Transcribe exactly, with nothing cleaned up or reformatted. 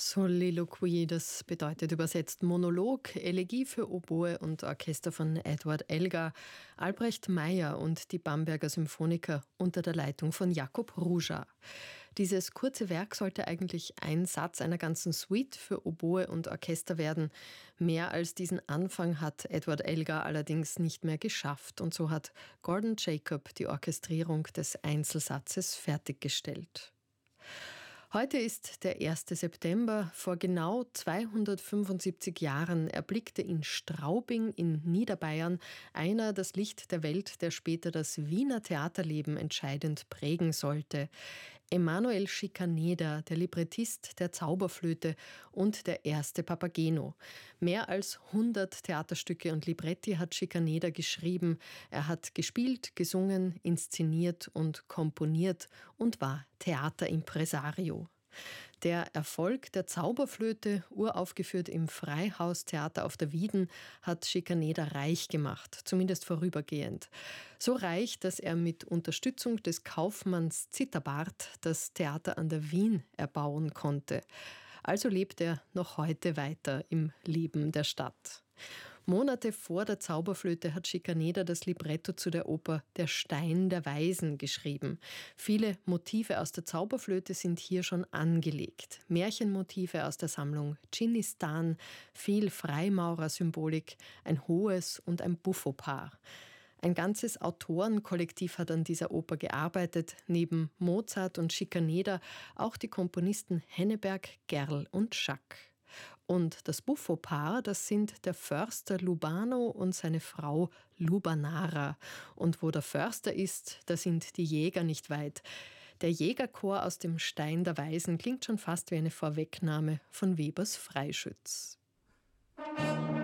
Soliloquy, das bedeutet übersetzt Monolog, Elegie für Oboe und Orchester von Edward Elgar, Albrecht Meyer und die Bamberger Symphoniker unter der Leitung von Jakub Ruža. Dieses kurze Werk sollte eigentlich ein Satz einer ganzen Suite für Oboe und Orchester werden. Mehr als diesen Anfang hat Edward Elgar allerdings nicht mehr geschafft und so hat Gordon Jacob die Orchestrierung des Einzelsatzes fertiggestellt. Heute ist der erste September. Vor genau zweihundertfünfundsiebzig Jahren erblickte in Straubing in Niederbayern einer das Licht der Welt, der später das Wiener Theaterleben entscheidend prägen sollte. Emanuel Schikaneder, der Librettist der Zauberflöte und der erste Papageno. Mehr als hundert Theaterstücke und Libretti hat Schikaneder geschrieben. Er hat gespielt, gesungen, inszeniert und komponiert und war Theaterimpresario. Der Erfolg der Zauberflöte, uraufgeführt im Freihaustheater auf der Wieden, hat Schikaneder reich gemacht, zumindest vorübergehend. So reich, dass er mit Unterstützung des Kaufmanns Zitterbart das Theater an der Wien erbauen konnte. Also lebt er noch heute weiter im Leben der Stadt. Monate vor der Zauberflöte hat Schikaneder das Libretto zu der Oper Der Stein der Weisen geschrieben. Viele Motive aus der Zauberflöte sind hier schon angelegt. Märchenmotive aus der Sammlung Dschinnistan, viel Freimaurer-Symbolik, ein hohes und ein Buffo-Paar. Ein ganzes Autorenkollektiv hat an dieser Oper gearbeitet, neben Mozart und Schikaneder auch die Komponisten Henneberg, Gerl und Schack. Und das Buffo-Paar, das sind der Förster Lubano und seine Frau Lubanara. Und wo der Förster ist, da sind die Jäger nicht weit. Der Jägerchor aus dem Stein der Weisen klingt schon fast wie eine Vorwegnahme von Webers Freischütz. Musik